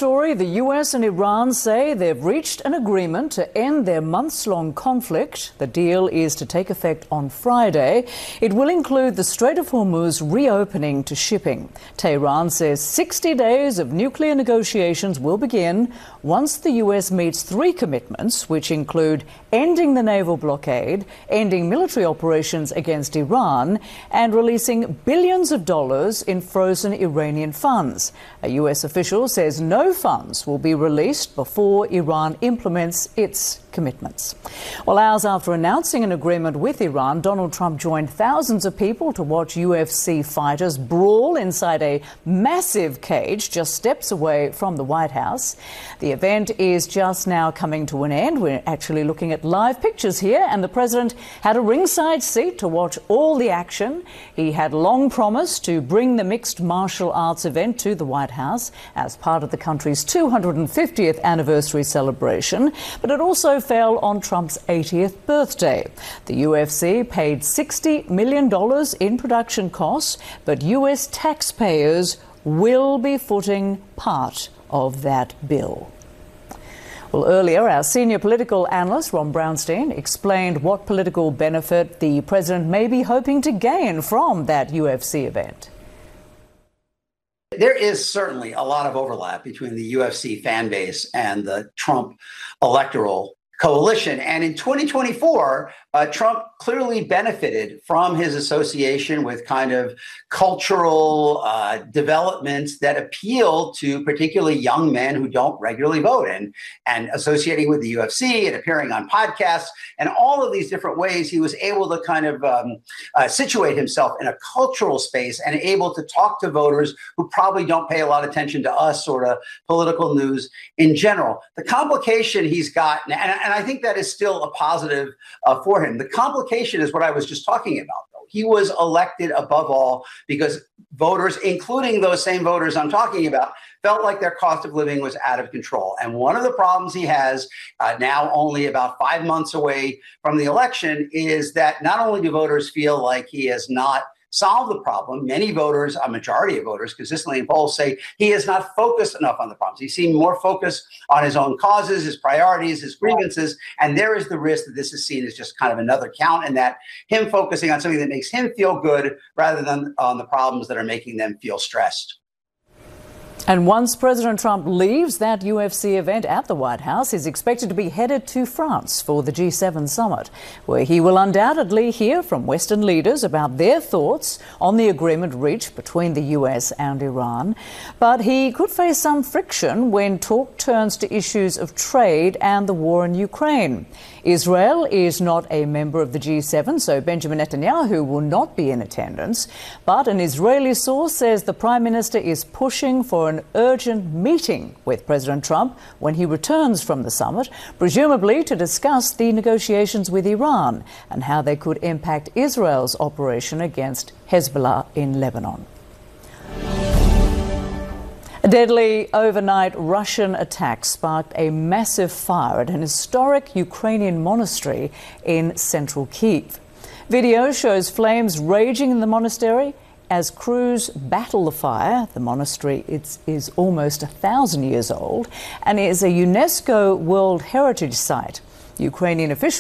story, the US and Iran say they've reached an agreement to end their months-long conflict. The deal is to take effect on Friday. It will include the Strait of Hormuz reopening to shipping. Tehran says 60 days of nuclear negotiations will begin once the US meets three commitments, which include ending the naval blockade, ending military operations against Iran, and releasing billions of dollars in frozen Iranian funds. A US official says no funds will be released before Iran implements its commitments. Well, hours after announcing an agreement with Iran, Donald Trump joined thousands of people to watch UFC fighters brawl inside a massive cage just steps away from the White House. The event is just now coming to an end. We're actually looking at live pictures here, and the president had a ringside seat to watch all the action. He had long promised to bring the mixed martial arts event to the White House as part of the country's 250th anniversary celebration, but it also fell on Trump's 80th birthday. The UFC paid $60 million in production costs, but US taxpayers will be footing part of that bill. Well, earlier, our senior political analyst, Ron Brownstein, explained what political benefit the president may be hoping to gain from that UFC event. There is certainly a lot of overlap between the UFC fan base and the Trump electoral coalition. And in 2024, Trump clearly benefited from his association with kind of cultural developments that appeal to particularly young men who don't regularly vote, and associating with the UFC and appearing on podcasts and all of these different ways, he was able to kind of situate himself in a cultural space and able to talk to voters who probably don't pay a lot of attention to us or to political news in general. The complication he's got, and I think that is still a positive for him. The complication is what I was just talking about, though. He was elected above all because voters, including those same voters I'm talking about, felt like their cost of living was out of control. And one of the problems he has now only about 5 months away from the election is that not only do voters feel like he has not solve the problem. Many voters, a majority of voters, consistently in polls say he is not focused enough on the problems. He seemed more focused on his own causes, his priorities, his grievances, and there is the risk that this is seen as just kind of another count, and that him focusing on something that makes him feel good rather than on the problems that are making them feel stressed. And once President Trump leaves that UFC event at the White House, he's expected to be headed to France for the G7 summit, where he will undoubtedly hear from Western leaders about their thoughts on the agreement reached between the US and Iran. But he could face some friction when talk turns to issues of trade and the war in Ukraine. Israel is not a member of the G7, so Benjamin Netanyahu will not be in attendance. But an Israeli source says the Prime Minister is pushing for an urgent meeting with President Trump when he returns from the summit, presumably to discuss the negotiations with Iran and how they could impact Israel's operation against Hezbollah in Lebanon. A deadly overnight Russian attack sparked a massive fire at an historic Ukrainian monastery in central Kyiv. Video shows flames raging in the monastery as crews battle the fire. The monastery is almost 1,000 years old and is a UNESCO World Heritage Site. Ukrainian officials